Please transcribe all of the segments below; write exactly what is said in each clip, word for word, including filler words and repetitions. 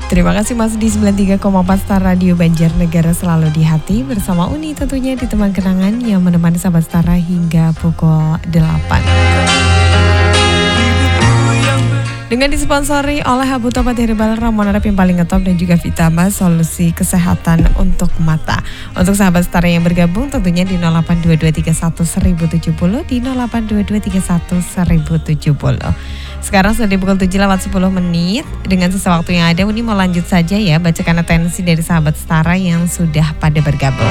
Terima kasih masih di sembilan puluh tiga koma empat Star Radio Banjarnegara, selalu di hati bersama Uni tentunya di teman kenangan yang menemani sahabat Star hingga pukul delapan. Dengan disponsori oleh Habu Topat Herbal Ramuan Arab yang paling ngetop dan juga Vitama, solusi kesehatan untuk mata. Untuk sahabat Star yang bergabung tentunya di nol delapan dua dua tiga satu seribu tujuh puluh, di nol delapan dua dua tiga satu seribu tujuh puluh. Sekarang sudah di pukul tujuh lewat sepuluh menit. Dengan sisa waktu yang ada, Uni mau lanjut saja ya bacakan atensi dari sahabat Star yang sudah pada bergabung.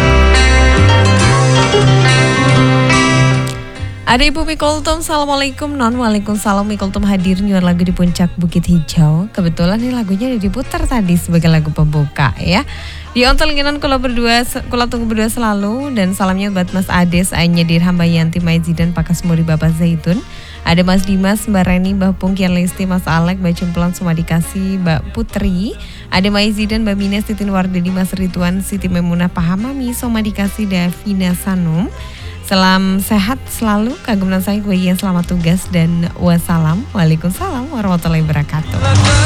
Ada Ibu Mikultum, Assalamualaikum Non. Waalaikumsalam. Mikultum hadir nyuar lagu di puncak Bukit Hijau. Kebetulan ini lagunya udah diputar tadi sebagai lagu pembuka ya. Di ontelinginan kula berdua, kula tunggu berdua selalu. Dan salamnya buat Mas Ades, Anya Dirham, Bayanti, Maizidan, Pakas Muri, Bapak Zaitun. Ada Mas Dimas, Mbak Reni, Mbak Pungkian Lesti, Mas Alek, Mbak Cemplan, semua dikasih, Mbak Putri. Ada Maizidan, Mbak Mines, Titin Wardedi, Mas Rituan, Siti Memunah, Pahamami, semua dikasih, Davina Sanum. Salam sehat selalu, kaguman saya gue yang selamat tugas dan wassalam. Waalaikumsalam warahmatullahi wabarakatuh.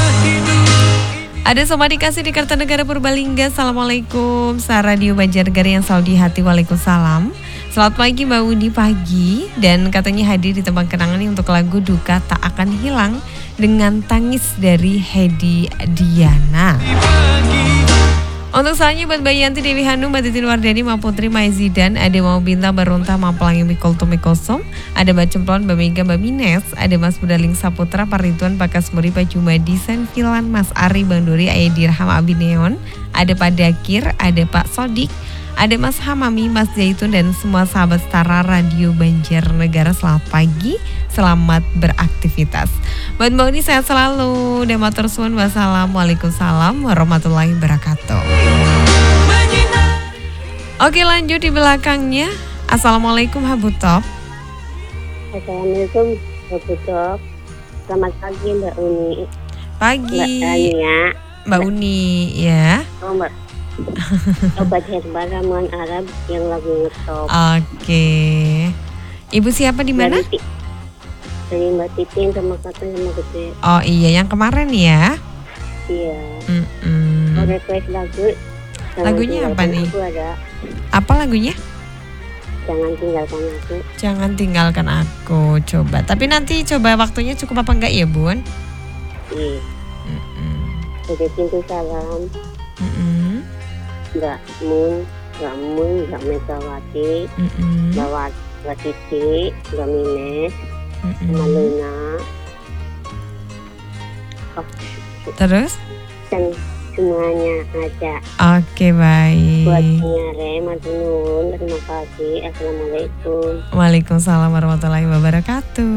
Ada semua dikasih di Kartanegara Purbalingga. Assalamualaikum, Star Radio Banjarnegara yang selalu di hati. Waalaikumsalam. Selamat pagi Mbak Udi, pagi. Dan katanya hadir di tempat kenangan untuk lagu Duka Tak Akan Hilang dengan Tangis dari Hedi Diana. Untuk selanjutnya buat Mbak Yanti, Dewi Hanum, Mbak Titin Wardani, Mbak Putri, Maizidan, ada Mau Bintang, Barunta, Mbak Pelangi, Mikultum, Mikosom, ada Mbak Cemplon, Mbak Mega, Mbak Mines, ada Mas Budaling Saputra, Parituan, Pakas Muri, Pak Jumadi, Senfilan, Mas Ari, Bang Dori, Ayah Dirham, Abi Neon, ada Pak Dakir, ada Pak Sodik, ada Mas Hamami, Mas Zaitun, dan semua sahabat Stara Radio Banjarnegara, selamat pagi, selamat beraktivitas. Buat Mbak Uni sehat selalu, dan matur suwun, wassalamualaikum warahmatullahi wabarakatuh. Oke, lanjut di belakangnya. Assalamualaikum Habu Top. Assalamualaikum Habu Top. Selamat pagi Mbak Uni. Pagi Mbak Tania. Mbak Uni ya. Oh Mbak. Obat herbal ramuan Arab yang lagi ngetop. Oke. Ibu siapa di mana? Dari, dari Mbak Titin sama Kata sama Gede. Oh iya, yang kemarin ya. Iya. Mm-mm. Mau request lagu. Lagunya apa nih? Aku ada. Apa lagunya? Jangan tinggalkan aku. Jangan tinggalkan aku. Coba. Tapi nanti coba waktunya cukup apa enggak ya Bun? Iya. Jadi pintu salam. Mm-mm. Mbak Mun, Mbak Mun, Mbak Megawati, Mm-mm. Mbak Wat, Mbak Titi, Mbak Mines, Mm-mm. Mbak Luna. Oh, Terus? dan semuanya aja. Oke, baik. Buat Nyare, Madunun, terima kasih. Assalamualaikum. Waalaikumsalam warahmatullahi wabarakatuh.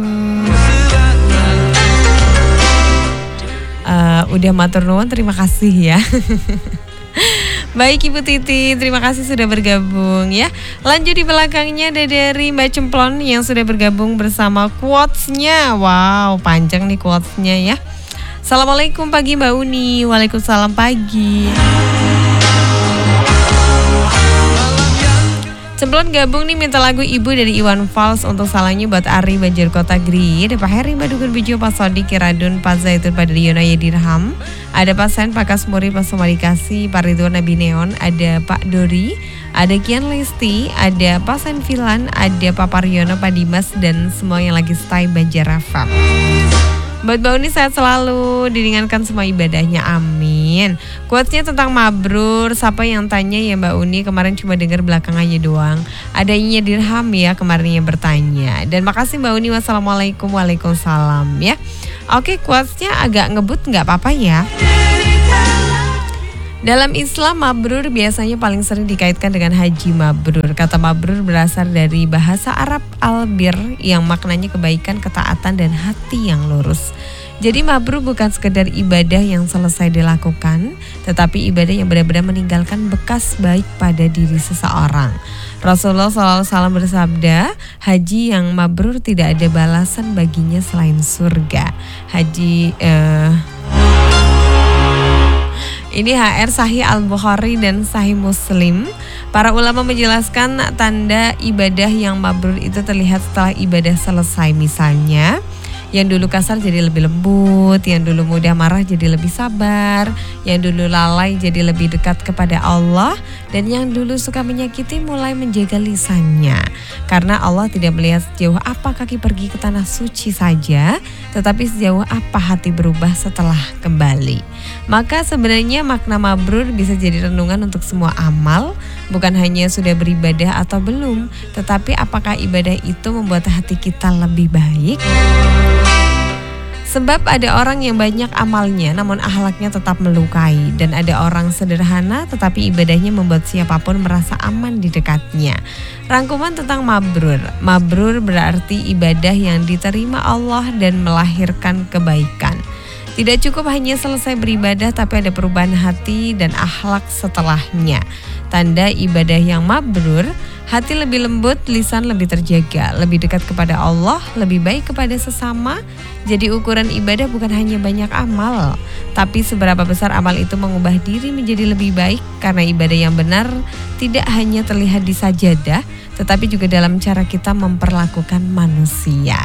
Uh, udah matur nuwun, terima kasih ya. Baik Ibu Titi, terima kasih sudah bergabung ya. Lanjut di belakangnya ada dari Mbak Cemplon yang sudah bergabung bersama quotes-nya. Wow, panjang nih quotes-nya ya. Assalamualaikum pagi Mbak Uni. Waalaikumsalam pagi. Cemplon gabung nih minta lagu Ibu dari Iwan Fals untuk salahnya buat Ari Banjar Kota Gri. Ada Pak Heri, Mbak Dugun Bijo, Pak Sodik, Kiradun, Pak Zaitun, Pak Dariona Yedirham. Ada Pak Sen, Pak Kasmuri, Pak Somadikasi, Pak Ridwan Nabi Neon. Ada Pak Dori, ada Kian Lesti, ada Pak Senfilan, ada Pak Paryono, Pak Dimas, dan semua yang lagi stay Banjar Rafa. Buat Mbak Uni sehat selalu, diringankan semua ibadahnya, amin. Quotes-nya tentang mabrur, siapa yang tanya ya Mbak Uni, kemarin cuma dengar belakangannya doang. Ada Inya Dirham ya kemarin yang bertanya. Dan makasih Mbak Uni, wassalamualaikum, waalaikumsalam ya. Oke, quotes-nya agak ngebut nggak apa-apa ya. Dalam Islam, mabrur biasanya paling sering dikaitkan dengan haji mabrur. Kata mabrur berasal dari bahasa Arab albir yang maknanya kebaikan, ketaatan, dan hati yang lurus. Jadi mabrur bukan sekedar ibadah yang selesai dilakukan, tetapi ibadah yang benar-benar meninggalkan bekas baik pada diri seseorang. Rasulullah shallallahu alaihi wasallam bersabda, haji yang mabrur tidak ada balasan baginya selain surga. Haji... Uh, Ini H R Sahih Al-Bukhari dan Sahih Muslim. Para ulama menjelaskan tanda ibadah yang mabrur itu terlihat setelah ibadah selesai. Misalnya, Yang dulu kasar jadi lebih lembut, yang dulu mudah marah jadi lebih sabar, yang dulu lalai jadi lebih dekat kepada Allah, dan yang dulu suka menyakiti mulai menjaga lisannya. Karena Allah tidak melihat sejauh apa kaki pergi ke tanah suci saja, tetapi sejauh apa hati berubah setelah kembali. Maka sebenarnya makna mabrur bisa jadi renungan untuk semua amal, bukan hanya sudah beribadah atau belum, tetapi apakah ibadah itu membuat hati kita lebih baik? Sebab ada orang yang banyak amalnya namun akhlaknya tetap melukai, dan ada orang sederhana tetapi ibadahnya membuat siapapun merasa aman di dekatnya. Rangkuman tentang mabrur. Mabrur berarti ibadah yang diterima Allah dan melahirkan kebaikan. Tidak cukup hanya selesai beribadah, tapi ada perubahan hati dan akhlak setelahnya. Tanda ibadah yang mabrur, hati lebih lembut, lisan lebih terjaga, lebih dekat kepada Allah, lebih baik kepada sesama. Jadi ukuran ibadah bukan hanya banyak amal, tapi seberapa besar amal itu mengubah diri menjadi lebih baik. Karena ibadah yang benar tidak hanya terlihat di sajadah, tetapi juga dalam cara kita memperlakukan manusia.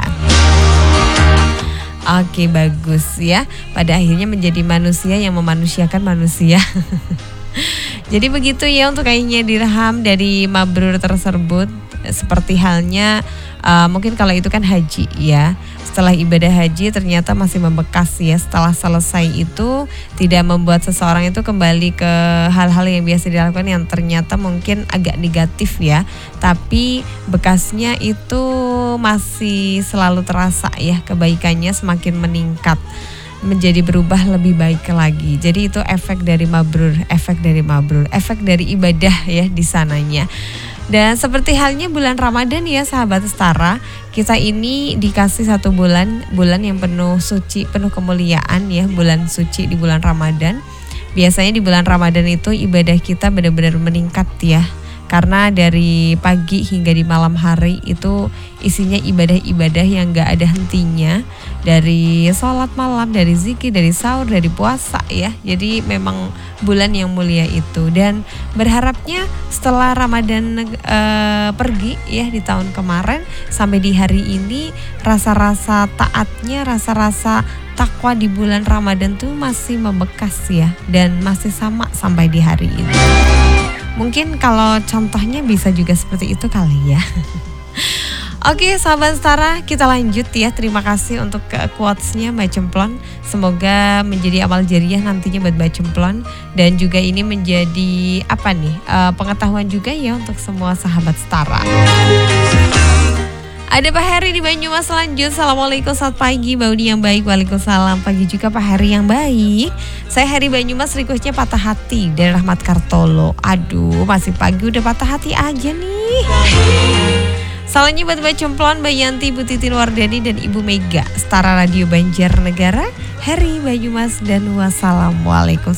Oke, bagus ya. Pada akhirnya menjadi manusia yang memanusiakan manusia. Jadi begitu ya untuk kayaknya dirham dari mabrur tersebut. Seperti halnya uh, mungkin kalau itu kan haji ya. Setelah ibadah haji ternyata masih membekas ya. Setelah selesai itu tidak membuat seseorang itu kembali ke hal-hal yang biasa dilakukan yang ternyata mungkin agak negatif ya. Tapi bekasnya itu masih selalu terasa ya, kebaikannya semakin meningkat, menjadi berubah lebih baik lagi. Jadi itu efek dari mabrur, efek dari mabrur, efek dari ibadah ya di sananya. Dan seperti halnya bulan Ramadan ya sahabat Setara, kita ini dikasih satu bulan, bulan yang penuh suci, penuh kemuliaan ya, bulan suci di bulan Ramadan. Biasanya di bulan Ramadan itu ibadah kita benar-benar meningkat ya. Karena dari pagi hingga di malam hari itu isinya ibadah-ibadah yang gak ada hentinya. Dari sholat malam, dari zikir, dari sahur, dari puasa ya. Jadi memang bulan yang mulia itu. Dan berharapnya setelah Ramadan e, pergi ya di tahun kemarin, sampai di hari ini rasa-rasa taatnya, rasa-rasa takwa di bulan Ramadan tuh masih membekas ya. Dan masih sama sampai di hari ini. Mungkin kalau contohnya bisa juga seperti itu kali ya. Oke sahabat Setara, kita lanjut ya. Terima kasih untuk quotes-nya Mbak Cemplon. Semoga menjadi amal jariah nantinya buat Mbak Cemplon. Dan juga ini menjadi apa nih, uh, pengetahuan juga ya untuk semua sahabat Setara. Ada Pak Heri di Banyumas lanjut. Assalamualaikum, selamat pagi Mbak Uni yang baik. Waalaikumsalam, pagi juga Pak Heri yang baik. Saya Heri Banyumas, requestnya Patah Hati dari Rahmat Kartolo. Aduh, masih pagi udah patah hati aja nih. Salahnya buat Mbak Cemplon, Mbak Yanti, Ibu Titin Wardani, dan Ibu Mega, Setara Radio Banjarnegara, Heri Banyumas, dan wassalamualaikum.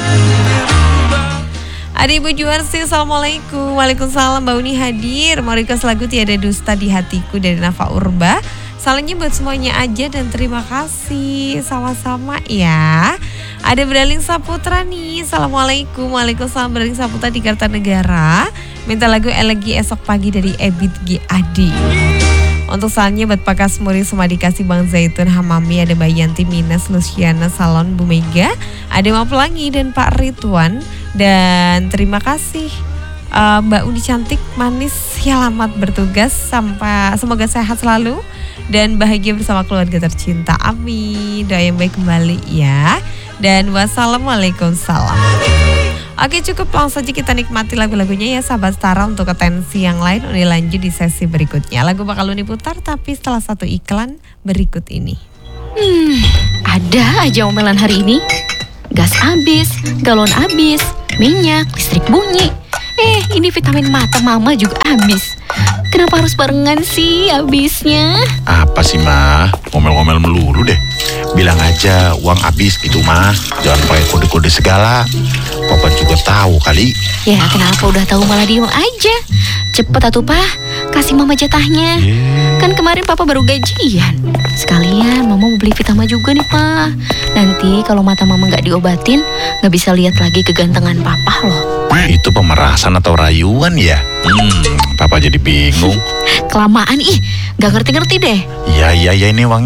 Ada Ibu Juarsi, Assalamualaikum. Waalaikumsalam, Mbak Uni hadir. Mau request lagu Tiada Dusta di Hatiku dari Nafa Urba. Salahnya buat semuanya aja dan terima kasih. Sama-sama ya. Ada Braling Saputra nih. Assalamualaikum. Waalaikumsalam, Braling Saputra di Kartanegara. Minta lagu Elegi Esok Pagi dari Ebit G. Adi. Untuk salahnya buat Pak Kasmuri, semua dikasih Bang Zaitun, Hamami, ada Mbak Yanti, Minas, Luciana, Salon, Bu Mega, ada Mak Pelangi dan Pak Ridwan. Dan terima kasih uh, Mbak Uni cantik, manis, selamat bertugas, sampai semoga sehat selalu dan bahagia bersama keluarga tercinta. Amin. Doa yang baik kembali ya. Dan wassalamualaikum salam. Oke, cukup langsung saja kita nikmati lagu-lagunya ya sahabat Setara. Untuk atensi yang lain Uni lanjut di sesi berikutnya. Lagu bakal Uni putar tapi setelah satu iklan berikut ini. Hmm, ada aja omelan hari ini. Gas habis, galon habis, minyak, listrik bunyi. Eh, ini vitamin mata mama juga habis. Kenapa harus barengan sih habisnya? Apa sih mah? Ngomel-ngomel melulu deh. Bilang aja uang habis gitu mah. Jangan pakai kode-kode segala. Papa juga tahu kali. Ya kenapa udah tahu malah diem aja. Cepet atuh Pak, kasih mama jatahnya. Yeah. Kan kemarin papa baru gajian. Sekalian mama mau beli vitamin juga nih Pak. Nanti kalau mata mama gak diobatin, gak bisa lihat lagi kegantengan papa loh. Itu pemerasan atau rayuan ya? Hmm, papa jadi bingung. Kelamaan ih, gak ngerti-ngerti deh. Iya, iya, iya ini uangnya.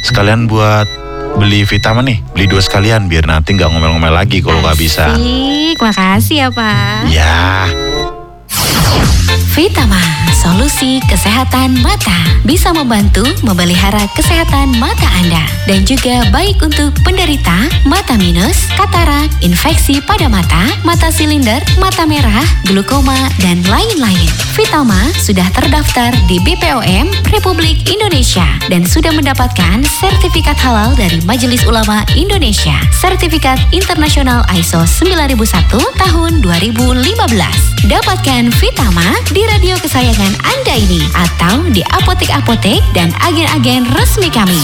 sekalian buat beli vitamin nih, beli dua sekalian biar nanti nggak ngomel-ngomel lagi kalau nggak bisa. Asik, makasih ya Pak. Ya. Vitama, solusi kesehatan mata. Bisa membantu memelihara kesehatan mata Anda. Dan juga baik untuk penderita mata minus, katarak, infeksi pada mata, mata silinder, mata merah, glaukoma, dan lain-lain. Vitama sudah terdaftar di B P O M Republik Indonesia dan sudah mendapatkan sertifikat halal dari Majelis Ulama Indonesia. Sertifikat internasional I S O sembilan ribu satu tahun dua ribu lima belas. Dapatkan Vitama di radio kesayangan Anda ini atau di apotek-apotek dan agen-agen resmi kami.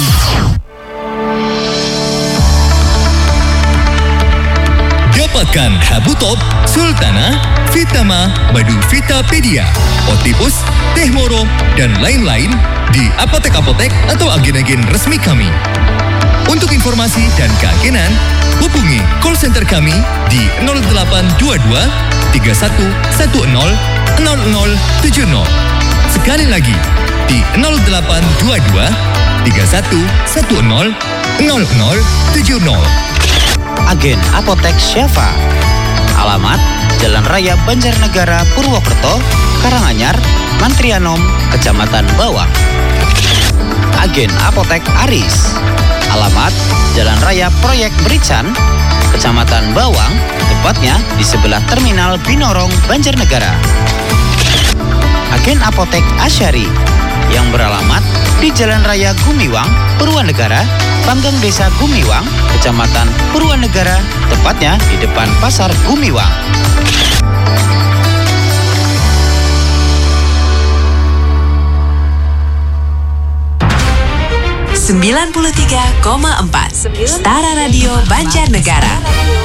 Dapatkan Habutop, Sultana, Vitama, Madu Vitapedia, Otipus, Teh Moro, dan lain-lain di apotek-apotek atau agen-agen resmi kami. Untuk informasi dan keagenan, hubungi call center kami di nol delapan dua dua tiga satu satu nol nol nol tujuh nol. Sekali lagi di nol delapan dua dua tiga satu satu nol nol nol tujuh nol. Agen Apotek Syafa. Alamat Jalan Raya Banjarnegara, Purwokerto, Karanganyar, Mantrianom, Kecamatan Bawang. Agen Apotek Aris. Alamat Jalan Raya Proyek Berican, Kecamatan Bawang, tepatnya di sebelah Terminal Binorong, Banjarnegara. Agen Apotek Asyari yang beralamat di Jalan Raya Gumiwang, Purwanegara, Panggang Desa Gumiwang, Kecamatan Purwanegara, tepatnya di depan Pasar Gumiwang. sembilan puluh tiga koma empat Setara Radio Banjarnegara.